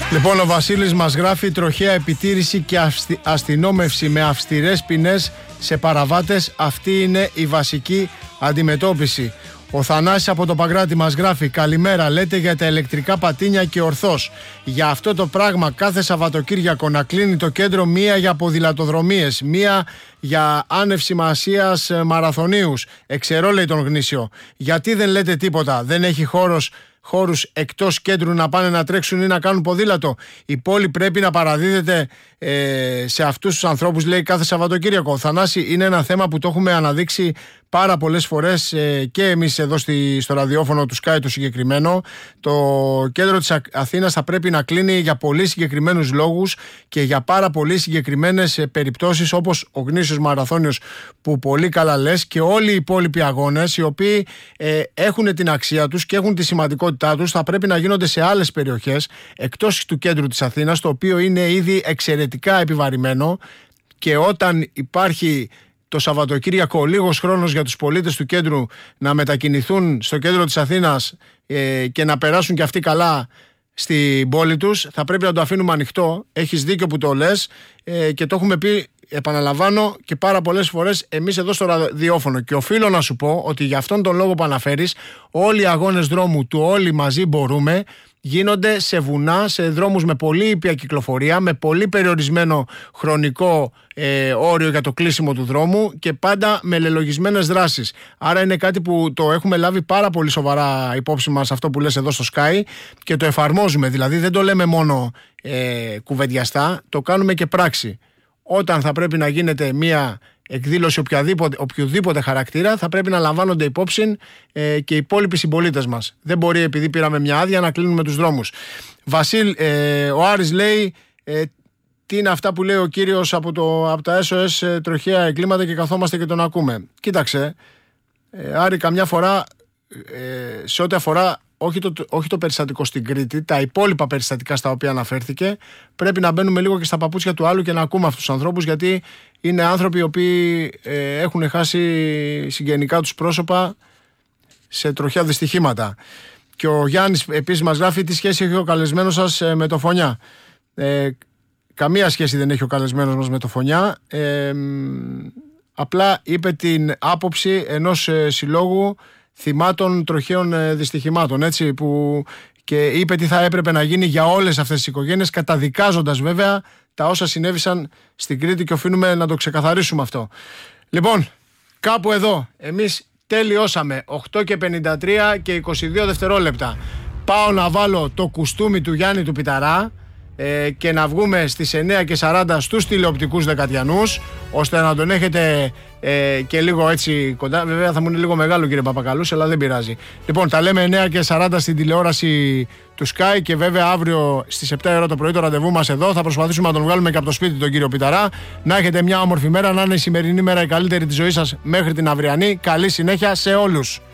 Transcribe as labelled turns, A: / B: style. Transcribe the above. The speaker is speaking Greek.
A: Λοιπόν, ο Βασίλης μας γράφει: τροχαία επιτήρηση και αστυνόμευση με αυστηρές ποινές σε παραβάτες. Αυτή είναι η βασική αντιμετώπιση. Ο Θανάσης από το Παγκράτη μας γράφει: καλημέρα, λέτε για τα ηλεκτρικά πατίνια και ορθώς. Για αυτό το πράγμα κάθε Σαββατοκύριακο να κλείνει το κέντρο, μία για ποδηλατοδρομίες, μία για άνευ σημασίας μαραθωνίους. Εξαιρώ, λέει τον Γνήσιο. Γιατί δεν λέτε τίποτα? Δεν έχει χώρους εκτός κέντρου να πάνε να τρέξουν ή να κάνουν ποδήλατο? Η πόλη πρέπει να παραδίδεται σε αυτούς τους ανθρώπους, λέει, κάθε Σαββατοκύριακο. Θανάση, είναι ένα θέμα που το έχουμε αναδείξει πάρα πολλές φορές και εμείς εδώ στο ραδιόφωνο του Sky το συγκεκριμένο. Το κέντρο της Αθήνας θα πρέπει να κλείνει για πολύ συγκεκριμένους λόγους και για πάρα πολύ συγκεκριμένες περιπτώσεις, όπως ο Γνήσιος Μαραθώνιος που πολύ καλά λες, και όλοι οι υπόλοιποι αγώνες οι οποίοι έχουν την αξία τους και έχουν τη σημαντικότητά τους, θα πρέπει να γίνονται σε άλλες περιοχές εκτός του κέντρου της Αθήνας, το οποίο είναι ήδη εξαιρετικά επιβαρημένο, και όταν υπάρχει το Σαββατοκύριακο λίγος χρόνος για τους πολίτες του κέντρου να μετακινηθούν στο κέντρο της Αθήνας και να περάσουν και αυτοί καλά στην πόλη τους, θα πρέπει να το αφήνουμε ανοιχτό. Έχεις δίκιο που το λες και το έχουμε πει, επαναλαμβάνω, και πάρα πολλές φορές εμείς εδώ στο ραδιόφωνο. Και οφείλω να σου πω ότι για αυτόν τον λόγο που αναφέρεις, όλοι οι αγώνες δρόμου του Όλοι Μαζί Μπορούμε γίνονται σε βουνά, σε δρόμους με πολύ ήπια κυκλοφορία, με πολύ περιορισμένο χρονικό όριο για το κλείσιμο του δρόμου και πάντα με λελογισμένες δράσεις. Άρα είναι κάτι που το έχουμε λάβει πάρα πολύ σοβαρά υπόψη μας, αυτό που λες εδώ στο Sky, και το εφαρμόζουμε. Δηλαδή δεν το λέμε μόνο κουβεντιαστά, το κάνουμε και πράξη. Όταν θα πρέπει να γίνεται μια εκδήλωση οποιοδήποτε χαρακτήρα, θα πρέπει να λαμβάνονται υπόψη και οι υπόλοιποι συμπολίτες μας. Δεν μπορεί, επειδή πήραμε μια άδεια, να κλείνουμε τους δρόμους. Βασίλ, ο Άρης λέει: τι είναι αυτά που λέει ο κύριος από τα SOS τροχαία εγκλήματα και καθόμαστε και τον ακούμε? Κοίταξε, Άρη, καμιά φορά σε ό,τι αφορά όχι το περιστατικό στην Κρήτη, τα υπόλοιπα περιστατικά στα οποία αναφέρθηκε, πρέπει να μπαίνουμε λίγο και στα παπούτσια του άλλου και να ακούμε αυτούς τους ανθρώπους, γιατί είναι άνθρωποι οι οποίοι έχουν χάσει συγγενικά τους πρόσωπα σε τροχαία δυστυχήματα. Και ο Γιάννης επίσης μας γράφει: τι σχέση έχει ο καλεσμένος σας με το Φωνιά? Καμία σχέση δεν έχει ο καλεσμένος μας με το Φωνιά. Απλά είπε την άποψη ενός συλλόγου θυμάτων τροχαίων δυστυχημάτων, έτσι, που και είπε τι θα έπρεπε να γίνει για όλες αυτές τις οικογένειες, καταδικάζοντας βέβαια τα όσα συνέβησαν στην Κρήτη, και οφείλουμε να το ξεκαθαρίσουμε αυτό. Λοιπόν, κάπου εδώ εμείς τελειώσαμε. 8:53 και 22 δευτερόλεπτα. Πάω να βάλω το κουστούμι του Γιάννη του Πιταρά και να βγούμε στις 9:40 στους τηλεοπτικούς Δεκατιανούς, ώστε να τον έχετε και λίγο έτσι κοντά. Βέβαια θα μου είναι λίγο μεγάλο, κύριε Παπακαλούς, αλλά δεν πειράζει. Λοιπόν, τα λέμε 9:40 στην τηλεόραση του Sky, και βέβαια αύριο στις 7 ώρα το πρωί το ραντεβού μας εδώ. Θα προσπαθήσουμε να τον βγάλουμε και από το σπίτι τον κύριο Πιταρά. Να έχετε μια όμορφη μέρα, να είναι η σημερινή μέρα η καλύτερη της ζωής σας μέχρι την αυριανή. Καλή συνέχεια σε όλους.